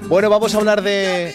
Bueno, vamos a hablar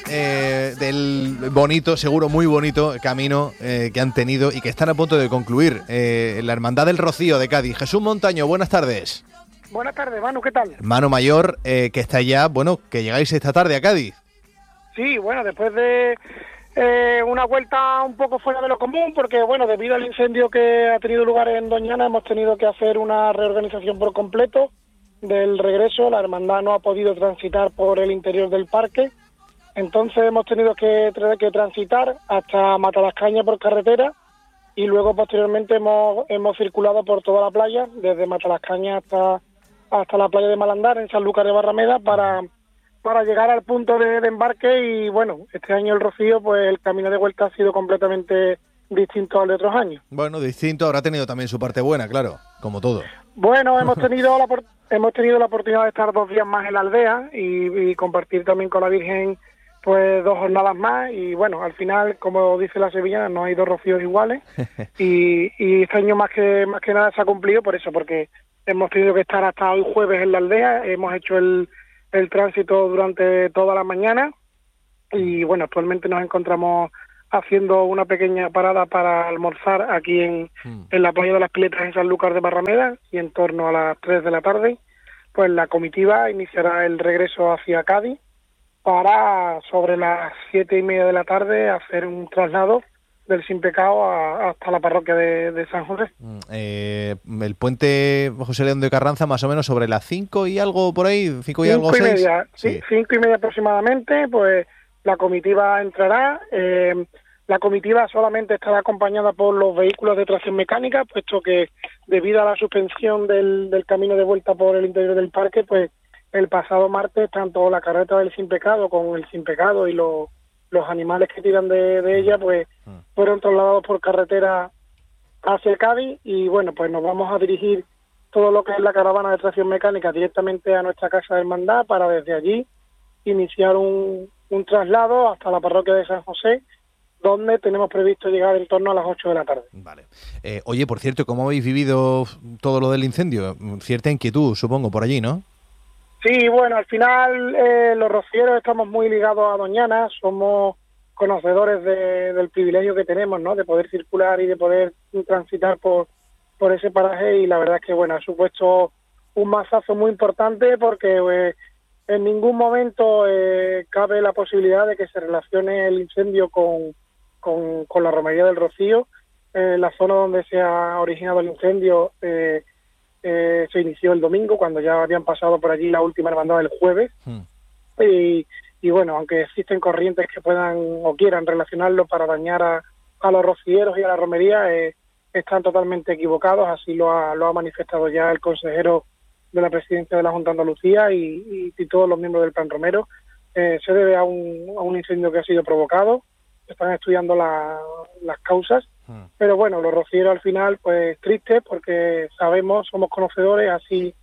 del bonito, seguro muy bonito camino que han tenido y que están a punto de concluir la Hermandad del Rocío de Cádiz. Jesús Montaño, buenas tardes. Buenas tardes, Manu, ¿qué tal? Hermano mayor, que está ya, bueno, que llegáis esta tarde a Cádiz. Sí, bueno, después de una vuelta un poco fuera de lo común, porque bueno, debido al incendio que ha tenido lugar en Doñana, hemos tenido que hacer una reorganización por completo del regreso. La hermandad no ha podido transitar por el interior del parque, entonces hemos tenido que transitar hasta Matalascaña por carretera y luego posteriormente hemos circulado por toda la playa, desde Matalascaña hasta la playa de Malandar, en Sanlúcar de Barrameda, para llegar al punto de embarque. Y bueno, este año el Rocío, pues el camino de vuelta ha sido completamente distinto al de otros años. Bueno, distinto, habrá tenido también su parte buena, claro, como todo. Bueno, hemos tenido la oportunidad de estar 2 días más en la aldea y compartir también con la Virgen pues 2 jornadas más, y bueno, al final, como dice la sevillana, no hay 2 rocíos iguales y este año más que nada se ha cumplido por eso, porque hemos tenido que estar hasta hoy jueves en la aldea. Hemos hecho el tránsito durante toda la mañana y bueno, actualmente nos encontramos haciendo una pequeña parada para almorzar aquí en la playa de las Piletas en Sanlúcar de Barrameda, y en torno a las 3 de la tarde pues la comitiva iniciará el regreso hacia Cádiz para sobre las 7:30 de la tarde hacer un traslado del Sin Pecado hasta la parroquia de San José. El puente José León de Carranza más o menos sobre las 5 y algo por ahí, 5 y algo, 6. 5:30, sí, 5:30 aproximadamente, pues la comitiva entrará. La comitiva solamente estará acompañada por los vehículos de tracción mecánica, puesto que debido a la suspensión del camino de vuelta por el interior del parque, pues el pasado martes tanto la carreta del Sin Pecado con el Sin Pecado y los animales que tiran de ella, pues fueron trasladados por carretera hacia Cádiz. Y bueno, pues nos vamos a dirigir todo lo que es la caravana de tracción mecánica directamente a nuestra casa de hermandad para desde allí iniciar un traslado hasta la parroquia de San José, donde tenemos previsto llegar en torno a las 8 de la tarde. Vale. Oye, por cierto, ¿cómo habéis vivido todo lo del incendio? Cierta inquietud, supongo, por allí, ¿no? Sí, bueno, al final los rocieros estamos muy ligados a Doñana, somos conocedores del privilegio que tenemos, ¿no?, de poder circular y de poder transitar por ese paraje, y la verdad es que, bueno, ha supuesto un mazazo muy importante porque en ningún momento cabe la posibilidad de que se relacione el incendio con la romería del Rocío. La zona donde se ha originado el incendio se inició el domingo, cuando ya habían pasado por allí la última hermandad el jueves. Y bueno, aunque existen corrientes que puedan o quieran relacionarlo para dañar a los rocieros y a la romería, están totalmente equivocados. Así lo ha manifestado ya el consejero de la presidencia de la Junta de Andalucía y todos los miembros del Plan Romero. Se debe a un incendio que ha sido provocado. Están estudiando las causas, pero bueno, los rocieros al final, pues tristes, porque somos conocedores así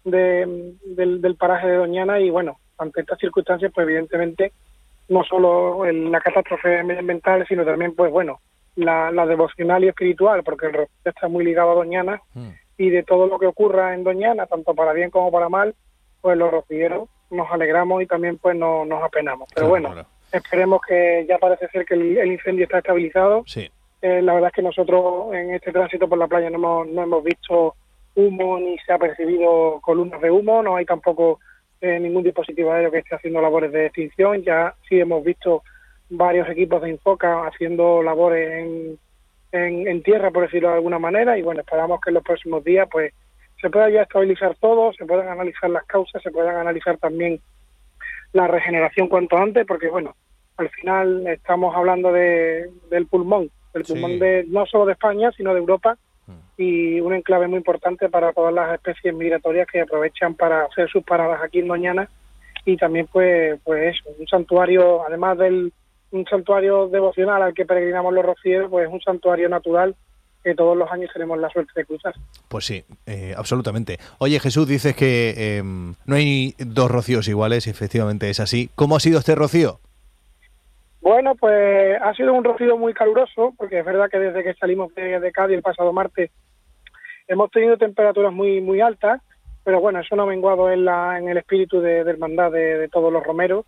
del paraje de Doñana, y bueno, ante estas circunstancias, pues evidentemente no solo la catástrofe medioambiental, sino también, pues bueno, la devocional y espiritual, porque el Rocío está muy ligado a Doñana, y de todo lo que ocurra en Doñana, tanto para bien como para mal, pues los rocieros nos alegramos y también pues nos apenamos. Pero bueno, esperemos que ya parece ser que el incendio está estabilizado. Sí. La verdad es que nosotros en este tránsito por la playa no hemos visto humo ni se ha percibido columnas de humo, no hay tampoco ningún dispositivo aéreo que esté haciendo labores de extinción. Ya sí hemos visto varios equipos de Infoca haciendo labores en tierra, por decirlo de alguna manera, y bueno, esperamos que en los próximos días pues se pueda ya estabilizar todo, se puedan analizar las causas, se puedan analizar también la regeneración cuanto antes, porque bueno, al final estamos hablando del pulmón de no solo de España, sino de Europa, y un enclave muy importante para todas las especies migratorias que aprovechan para hacer sus paradas aquí en Doñana, y también pues eso, un santuario, además un santuario devocional al que peregrinamos los rocieros, pues es un santuario natural que todos los años tenemos la suerte de cruzar. Pues sí, absolutamente. Oye, Jesús, dices que no hay 2 rocíos iguales, y efectivamente es así. ¿Cómo ha sido este rocío? Bueno, pues ha sido un rocío muy caluroso, porque es verdad que desde que salimos de Cádiz el pasado martes hemos tenido temperaturas muy muy altas, pero bueno, eso no ha menguado en el espíritu de hermandad de todos los romeros.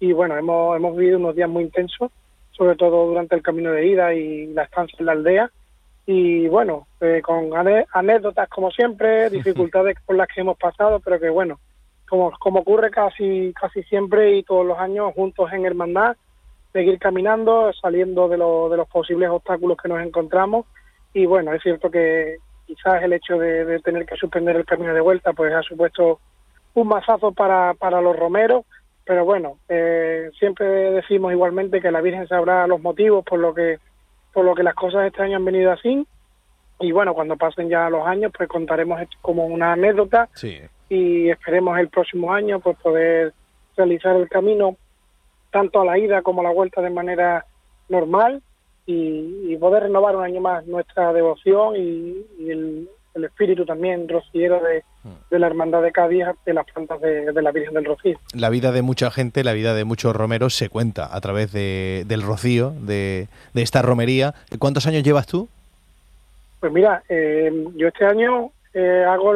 y bueno, hemos vivido unos días muy intensos, sobre todo durante el camino de ida y la estancia en la aldea, y bueno, con anécdotas como siempre, dificultades por las que hemos pasado, pero que bueno, como ocurre casi siempre y todos los años, juntos en hermandad, seguir caminando, saliendo de los posibles obstáculos que nos encontramos. Y bueno, es cierto que quizás el hecho de tener que suspender el camino de vuelta pues ha supuesto un mazazo para los romeros, pero bueno, siempre decimos igualmente que la Virgen sabrá los motivos por lo que las cosas este año han venido así, y bueno, cuando pasen ya los años pues contaremos esto como una anécdota. Sí. Y esperemos el próximo año pues poder realizar el camino tanto a la ida como a la vuelta de manera normal, y poder renovar un año más nuestra devoción y el espíritu también rociero de la Hermandad de Cádiz, de las plantas de la Virgen del Rocío. La vida de mucha gente, la vida de muchos romeros se cuenta a través del rocío, de esta romería. ¿Cuántos años llevas tú? Pues mira, yo este año hago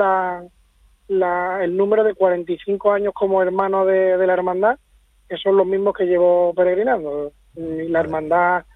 el número de 45 años como hermano de la hermandad, que son los mismos que llevo peregrinando. Y la hermandad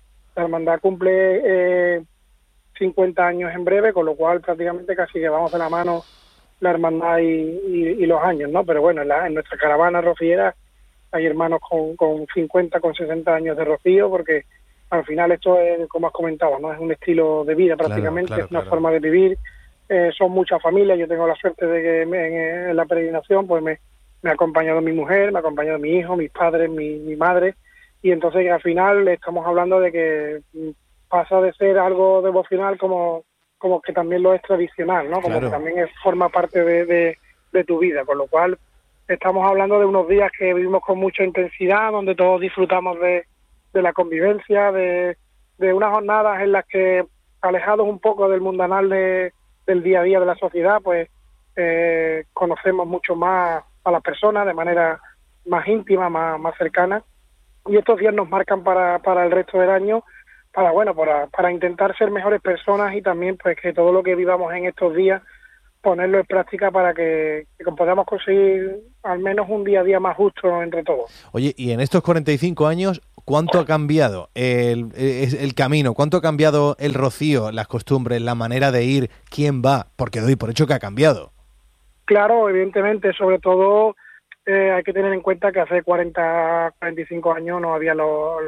cumple 50 años en breve, con lo cual prácticamente casi llevamos de la mano la hermandad y los años, ¿no? Pero bueno, en nuestra caravana rociera hay hermanos con 50, con 60 años de rocío, porque al final esto es, como has comentado, ¿no? Es un estilo de vida prácticamente, es una forma de vivir. Son muchas familias. Yo tengo la suerte de que en la peregrinación pues me ha acompañado mi mujer, me ha acompañado mi hijo, mis padres, mi madre, y entonces al final estamos hablando de que pasa de ser algo devocional como que también lo es tradicional, ¿no? Como que también forma parte de tu vida, con lo cual estamos hablando de unos días que vivimos con mucha intensidad, donde todos disfrutamos de la convivencia, de unas jornadas en las que, alejados un poco del mundanal del día a día de la sociedad, pues conocemos mucho más a las personas de manera más íntima, más cercana, y estos días nos marcan para el resto del año, para intentar ser mejores personas, y también pues que todo lo que vivamos en estos días ponerlo en práctica para que podamos conseguir al menos un día a día más justo entre todos. Oye, y en estos 45 años, ¿cuánto ha cambiado el camino? ¿Cuánto ha cambiado el rocío, las costumbres, la manera de ir? ¿Quién va? Porque doy por hecho que ha cambiado. Claro, evidentemente, sobre todo hay que tener en cuenta que hace 45 años no había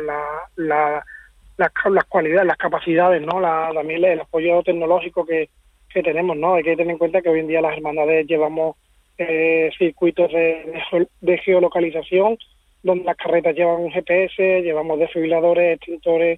las cualidades, las capacidades, ¿no? También el apoyo tecnológico que tenemos, ¿no? Hay que tener en cuenta que hoy en día las hermandades llevamos circuitos de geolocalización, donde las carretas llevan un GPS, llevamos desfibriladores, extintores,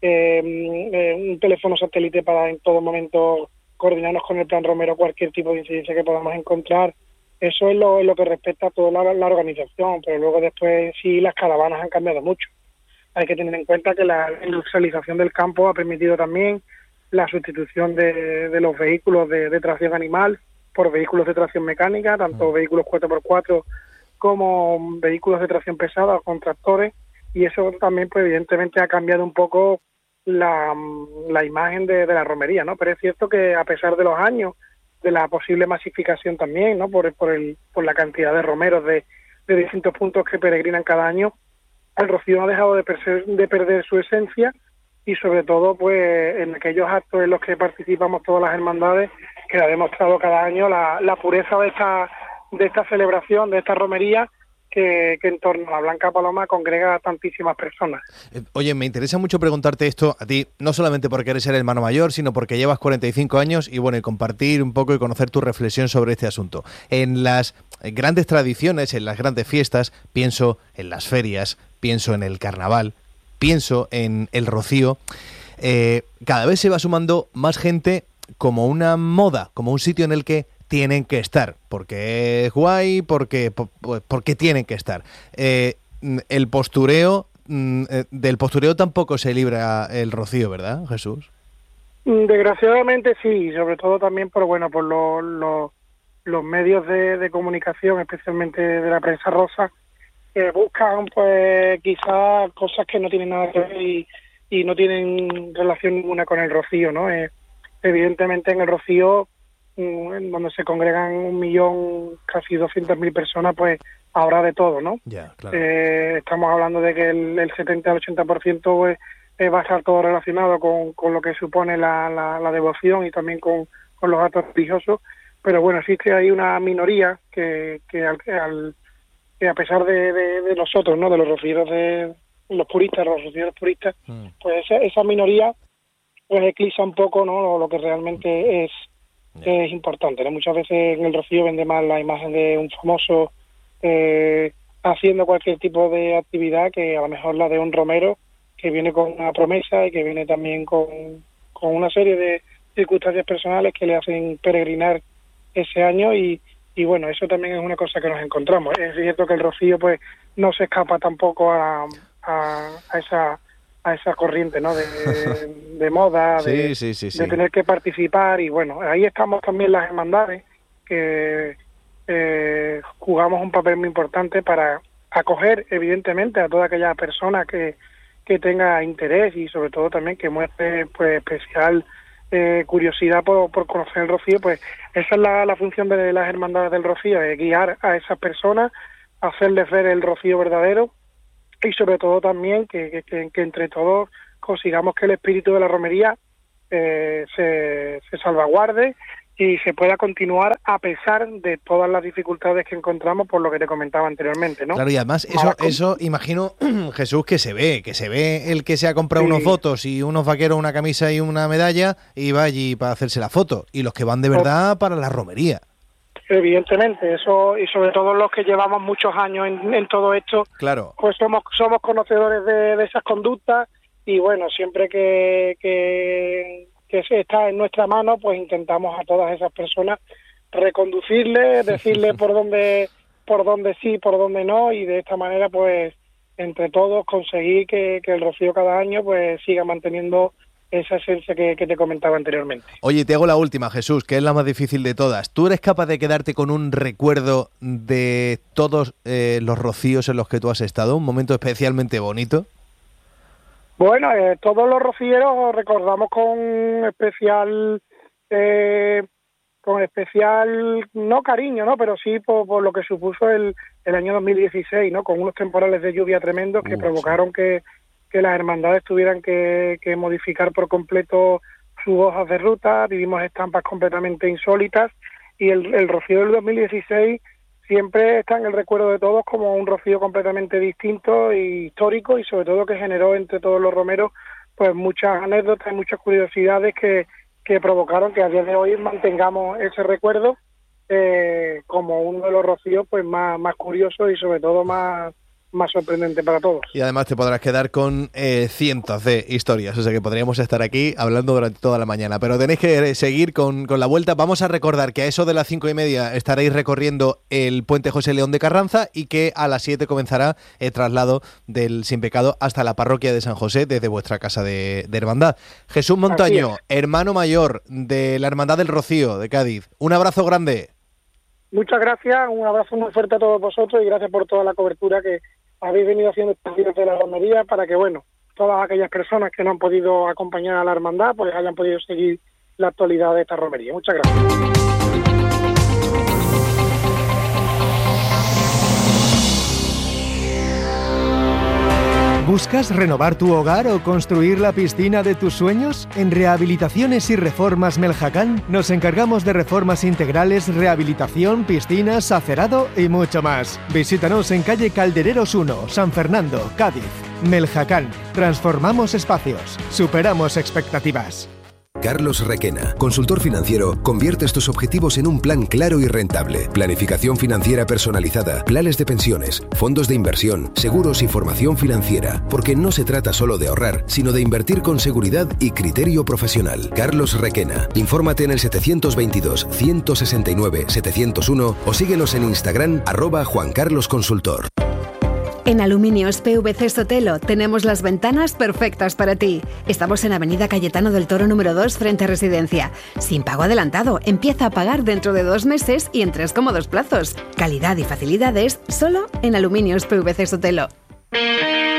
un teléfono satélite para en todo momento coordinarnos con el plan Romero cualquier tipo de incidencia que podamos encontrar. Eso es lo que respecta a toda la organización, pero luego después sí las caravanas han cambiado mucho. Hay que tener en cuenta que la industrialización del campo ha permitido también la sustitución de los vehículos de tracción animal por vehículos de tracción mecánica, tanto vehículos 4x4 como vehículos de tracción pesada con tractores, y eso también pues evidentemente ha cambiado un poco la imagen de la romería, ¿no? Pero es cierto que a pesar de los años, de la posible masificación también, ¿no? Por la cantidad de romeros de distintos puntos que peregrinan cada año, el rocío no ha dejado de perder su esencia, y sobre todo pues en aquellos actos en los que participamos todas las hermandades, que ha demostrado cada año la pureza de esta celebración, de esta romería, que en torno a la Blanca Paloma congrega a tantísimas personas. Oye, me interesa mucho preguntarte esto a ti, no solamente porque eres el hermano mayor, sino porque llevas 45 años y bueno, y compartir un poco y conocer tu reflexión sobre este asunto. En las grandes tradiciones, en las grandes fiestas, pienso en las ferias, pienso en el carnaval, pienso en el rocío, cada vez se va sumando más gente como una moda, como un sitio en el que tienen que estar, porque es guay, porque tienen que estar. El postureo, del postureo tampoco se libra el rocío, ¿verdad, Jesús? Desgraciadamente sí, sobre todo también por los medios de comunicación, especialmente de la prensa rosa, que buscan pues quizás cosas que no tienen nada que ver y no tienen relación ninguna con el rocío, ¿no? Evidentemente en el rocío, en donde se congregan 1.000.000, casi 200.000 personas, pues habrá de todo, ¿no? Ya, claro. Estamos hablando de que el 70 al 80% pues, va a estar todo relacionado con lo que supone la devoción y también con los actos religiosos, pero bueno, existe ahí una minoría que a pesar de nosotros, ¿no? De los rocieros los rocieros puristas, pues esa minoría pues eclipsa un poco, ¿no? Lo que realmente es importante, ¿no? Muchas veces en el rocío vende más la imagen de un famoso haciendo cualquier tipo de actividad que a lo mejor la de un romero que viene con una promesa y que viene también con una serie de circunstancias personales que le hacen peregrinar ese año y bueno, eso también es una cosa que nos encontramos. Es cierto que el rocío pues no se escapa tampoco a esa corriente, ¿no? de moda, de tener que participar y bueno, ahí estamos también las hermandades que jugamos un papel muy importante para acoger evidentemente a toda aquella persona que tenga interés y sobre todo también que muestre pues especial curiosidad por conocer el rocío. Pues esa es la función de las hermandades del rocío, guiar a esas personas, hacerles ver el rocío verdadero y sobre todo también que entre todos consigamos que el espíritu de la romería se salvaguarde y se pueda continuar a pesar de todas las dificultades que encontramos por lo que te comentaba anteriormente, ¿no? Claro, y además eso imagino, Jesús, que se ve el que se ha comprado unos votos y unos vaqueros, una camisa y una medalla y va allí para hacerse la foto, y los que van de verdad para la romería. Evidentemente, eso, y sobre todo los que llevamos muchos años en todo esto, claro, pues somos conocedores de esas conductas y bueno, siempre que se está en nuestra mano, pues intentamos a todas esas personas reconducirles, decirles por dónde sí, por dónde no, y de esta manera pues entre todos conseguir que el rocío cada año pues siga manteniendo esa esencia que te comentaba anteriormente. Oye, te hago la última, Jesús, que es la más difícil de todas. ¿Tú eres capaz de quedarte con un recuerdo de todos los rocíos en los que tú has estado? ¿Un momento especialmente bonito? Bueno, todos los rocieros recordamos con especial, no cariño, ¿no? Pero sí por lo que supuso el año 2016, ¿no? Con unos temporales de lluvia tremendos que provocaron que las hermandades tuvieran que modificar por completo sus hojas de ruta, vivimos estampas completamente insólitas y el rocío del 2016 siempre está en el recuerdo de todos como un rocío completamente distinto e histórico y sobre todo que generó entre todos los romeros pues muchas anécdotas y muchas curiosidades que provocaron que a día de hoy mantengamos ese recuerdo como uno de los rocíos pues más curiosos y sobre todo más sorprendente para todos. Y además te podrás quedar con cientos de historias, o sea que podríamos estar aquí hablando durante toda la mañana, pero tenéis que seguir con la vuelta. Vamos a recordar que a eso de las 5:30 estaréis recorriendo el Puente José León de Carranza y que a las 7 comenzará el traslado del Sin Pecado hasta la parroquia de San José desde vuestra casa de hermandad. Jesús Montaño, hermano mayor de la Hermandad del Rocío de Cádiz, un abrazo grande. Muchas gracias, un abrazo muy fuerte a todos vosotros y gracias por toda la cobertura que habéis venido haciendo estos días de la romería para que, bueno, todas aquellas personas que no han podido acompañar a la hermandad pues hayan podido seguir la actualidad de esta romería. Muchas gracias. ¿Buscas renovar tu hogar o construir la piscina de tus sueños? En Rehabilitaciones y Reformas Meljacán nos encargamos de reformas integrales, rehabilitación, piscinas, acerado y mucho más. Visítanos en calle Caldereros 1, San Fernando, Cádiz. Meljacán. Transformamos espacios. Superamos expectativas. Carlos Requena, consultor financiero, conviertes tus objetivos en un plan claro y rentable. Planificación financiera personalizada, planes de pensiones, fondos de inversión, seguros y formación financiera. Porque no se trata solo de ahorrar, sino de invertir con seguridad y criterio profesional. Carlos Requena. Infórmate en el 722-169-701 o síguenos en Instagram @JuanCarlosConsultor. En Aluminios PVC Sotelo tenemos las ventanas perfectas para ti. Estamos en Avenida Cayetano del Toro número 2 frente a Residencia. Sin pago adelantado, empieza a pagar dentro de 2 meses y en 3 cómodos plazos. Calidad y facilidades solo en Aluminios PVC Sotelo.